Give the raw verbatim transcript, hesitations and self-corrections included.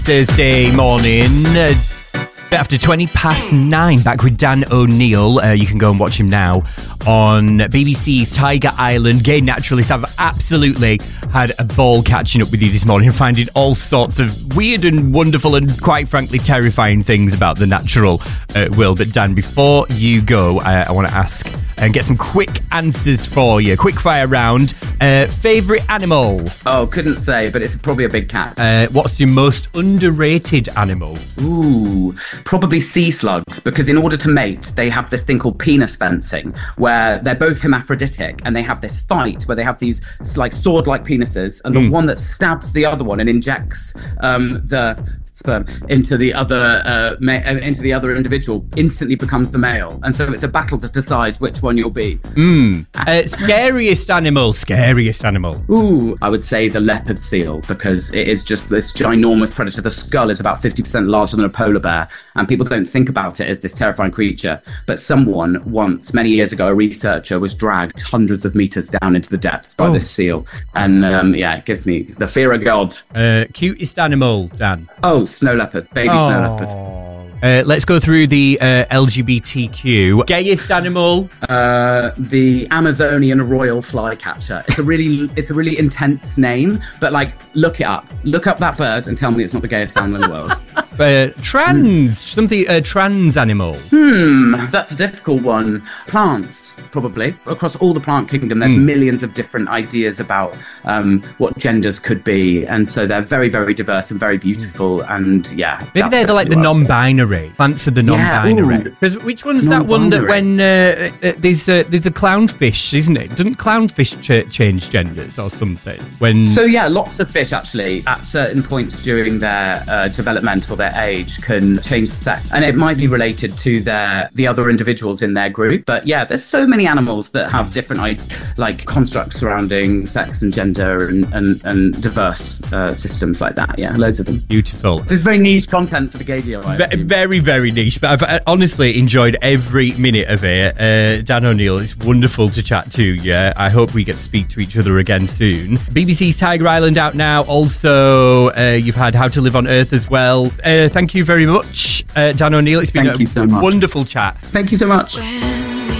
Thursday morning, uh, bit after twenty past nine, back with Dan O'Neill. Uh, you can go and watch him now on B B C's Tiger Island. Gay naturalist. I've absolutely had a ball catching up with you this morning, finding all sorts of weird and wonderful and quite frankly terrifying things about the natural uh, world. But Dan, before you go, uh, I want to ask and get some quick answers for you. Quick fire round. Uh, favourite animal? Oh, couldn't say, but it's probably a big cat. Uh, what's your most underrated animal? Ooh, probably sea slugs, because in order to mate, they have this thing called penis fencing, where they're both hermaphroditic, and they have this fight where they have these like sword-like penises, and the Mm. one that stabs the other one and injects um, the sperm into the other uh, ma- uh, into the other individual instantly becomes the male, and so it's a battle to decide which one you'll be. Mm. Uh, scariest animal? Scariest animal? Ooh, I would say the leopard seal, because it is just this ginormous predator. The skull is about fifty percent larger than a polar bear, and people don't think about it as this terrifying creature. But someone once, many years ago, a researcher was dragged hundreds of meters down into the depths by Oh. this seal. And um, yeah, it gives me the fear of God. Uh, cutest animal, Dan? Oh, snow leopard, baby snow leopard. Uh, let's go through the uh, L G B T Q. Gayest animal? Uh, the Amazonian royal flycatcher. It's a really, it's a really intense name, but like, look it up. Look up that bird and tell me it's not the gayest animal in the world. Uh, trans, something, uh, trans animal. Hmm, that's a difficult one. Plants, probably. Across all the plant kingdom, there's Mm. millions of different ideas about um, what genders could be, and so they're very, very diverse and very beautiful. And yeah, Maybe that's they're the, like the definitely what I'd say. non-binary. Plants are the non-binary. ooh. Because which one's that one that when uh, uh, there's a, there's a clownfish, isn't it? Doesn't clownfish ch- change genders or something? When So yeah, lots of fish actually at certain points during their uh, development or their age can change the sex, and it might be related to their the other individuals in their group. But yeah, there's so many animals that have different I- like constructs surrounding sex and gender and and, and diverse uh, systems like that. Yeah, loads of them. Beautiful. There's very niche content for the gay geo. I Ve- assume. Very, very niche, but I've uh, honestly enjoyed every minute of it. Uh, Dan O'Neill, it's wonderful to chat to you. I hope we get to speak to each other again soon. B B C's Tiger Island out now. Also, uh, you've had How to Live on Earth as well. Uh, thank you very much, uh, Dan O'Neill. It's been Thank a you so much. wonderful chat. Thank you so much. When